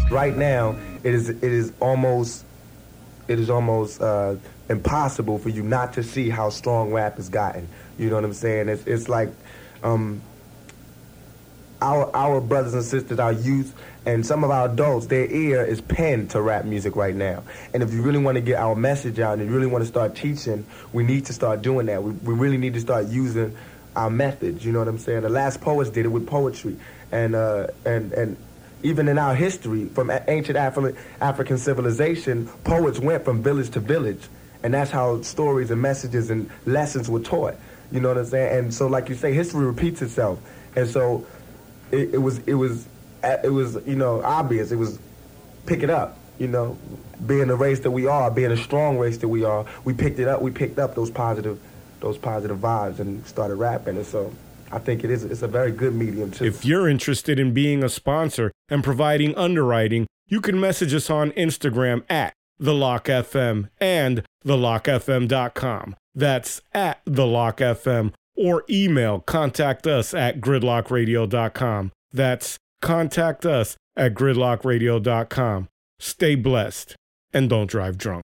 right now it is almost impossible for you not to see how strong rap has gotten. You know what I'm saying? It's like our brothers and sisters, our youth, and some of our adults, their ear is pinned to rap music right now. And if you really want to get our message out and you really want to start teaching, we need to start doing that. We really need to start using our methods. You know what I'm saying? The last poets did it with poetry, and even in our history, from ancient African civilization, poets went from village to village, and that's how stories and messages and lessons were taught. You know what I'm saying? And so, like you say, history repeats itself, and so it was obvious. It was pick it up. Being the race that we are, being a strong race that we are, we picked it up. We picked up those positive vibes and started rapping, and so I think it's a very good medium too. If you're interested in being a sponsor and providing underwriting, you can message us on Instagram at TheLockFM and TheLockFM.com. That's at TheLockFM, or email contact us at GridlockRadio.com. That's contact us at GridlockRadio.com. Stay blessed and don't drive drunk.